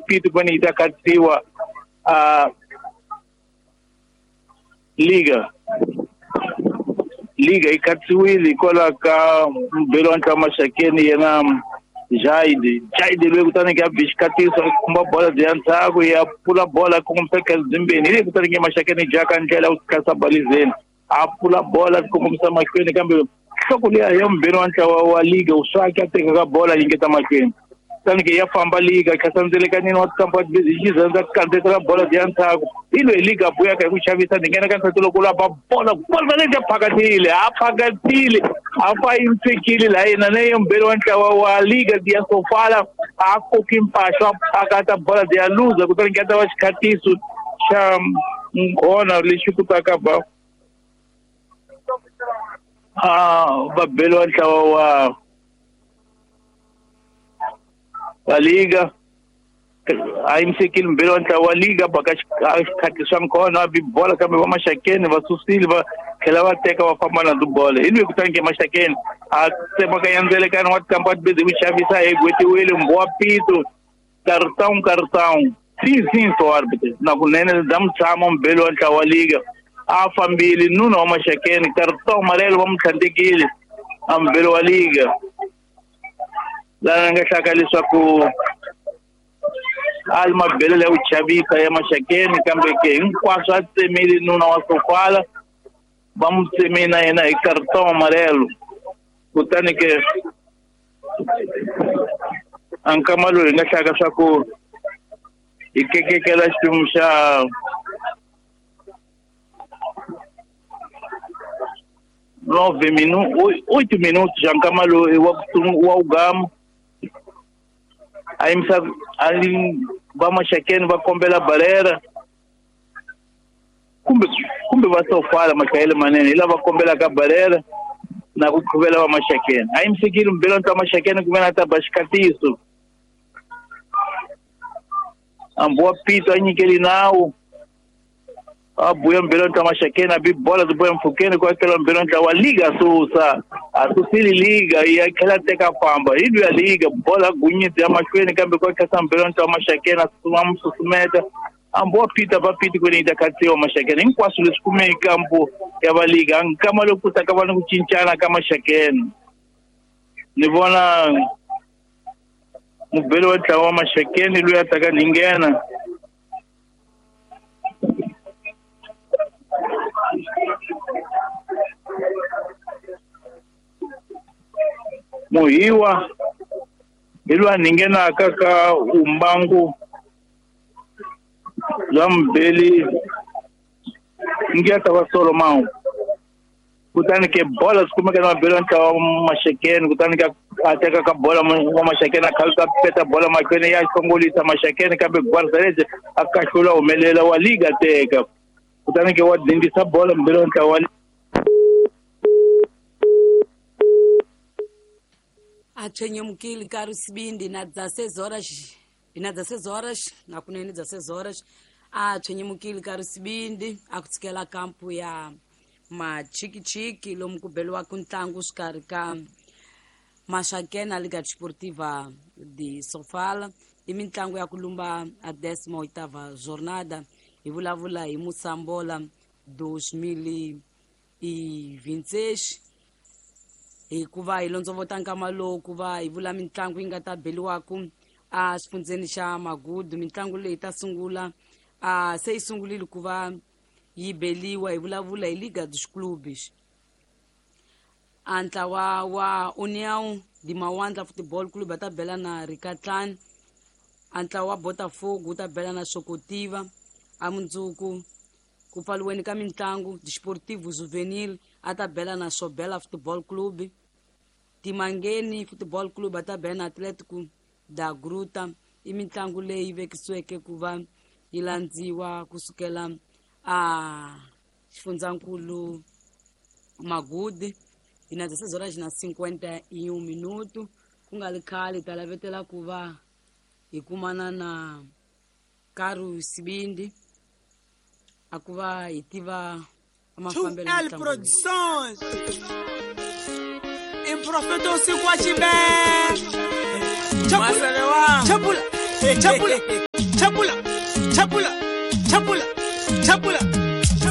pito kwani itakatiwa liga ikatiwili kola ka belonta mashakeni yana Jaide lwe kutani kia bishkatisa kumba bola diantago ya pula bola kumpeka zimbeni ile kutani kia mashakeni jaka njela utkasa balizeni apula bola kumsa makweni kambi sokulia ya mbelonta wa liga uswaki ateka bola ingeta makweni tani kia famba liga kasanzele kanini watu kampa jiza za kanteta bola diantago ilo liga buya kwa kushavisa ningena kansa tulo kula bola nija pakatile apa imfikili la ina nayo mbelonta wa liga dia Sofala ako kimpasho akata bola dia luza kutani kia washikatisu cha mkona ulishukutaka ba babelonta wa liga aimsikili mbelonta wa liga bakashikatisha mkono abi bola kama wa mashakeni vasusili kela wateka wafambana du bola ilwe kutange mashakeni asema kayanzele kana watu kampat bezi wishavisa egweti wele mbwa pito cartão sim so árbitro na kunene dam chama mbelonta wa liga afambili nuna wa mashakeni cartão amarelo vamos tandikili ambelo wa liga la ngashakaliswa ku alma belele uchabika ya mashakeni kambeke inkwaso atsemili nuna wa Sofala vamos semina ina cartão amarelo kutani ke ankamalu ngashaka sako ikeke kela stumsha 8 minutos ankamalu wa ugam aimsa ali vamos shakeni vakombela barera kumbe va Sofala makaele manene ila vakombela ka barera na kukubela wa mashakeni aimsikili mbelonta mashakeni kumena tabashikatiso ambua pito anyikeli nao abuya mbelonta mashakeni abi bola dubuya mfukeni kwa kela mbelonta wa liga susa asusili liga ya kela teka pamba hidu ya liga bola gunyiti ya mashakeni kambi kwa kesa mbelonta wa mashakeni asumamu susumeta ambua pita papiti kwenye itakati wa mashakeni nkwasu lisikume ikampu ya baliga kama lokuta kama nukuchinchana kama shakeni nivona mbele wata wa mashakeni luya taka ningena muhiwa ilwa ningena akaka umbangu zambeli ngiata wa Solomão kutani ke bola sikumeka na belonta wa mashakeni kutani ka ateka ka bola wa mashakeni akalka peta bola makweni ya kongolisa mashakeni kabe gwarzareje akashula umelela wa liga teka kutani ke wadindisa bola belonta wa athenye mkili karu sibindi na 16 horas na kunene 16 horas athenye mkili karu sibindi akutsikela kampu ya machikichiki lomu kubelwa kuntlangu xikarhi ka Mashakeni na Liga Desportiva de Sofala i mitlangu ya ku lumba a 18ª jornada hi vulavula hi Musambola 2026 hikuva hi londzovota nkama lowu ku va hi vula mitlangu yi nga ta beliwaku a xifundzeni xa Magudu. Mitlangu leyi ta sungula se yi sungulile ku va yi beliwa hi vulavula hi Liga dos Clubes. Antlawa wa União de Mawandla Football Club ta bela na Ricatlan. Antlawa wa Botafogo ta bela na Socotiva. Amundzuku ku pfaliweni ka mitlangu Desportivo Juvenil ata bela na Sobela Football Club. Timangeni Football Club ata bela na Atlético da Gruta. I mitlangu leyi vekisiweke ku va yi landziwa kusukela xifundzankulu Magudi. Ina 16 horas na 51 minutos ku nga li khale ta lavetela ku va hi kumana na Karu Sibindi a ku va hi tiva mafambelo ya Productions in Profeto Sikwachibe Chapula chapula chapula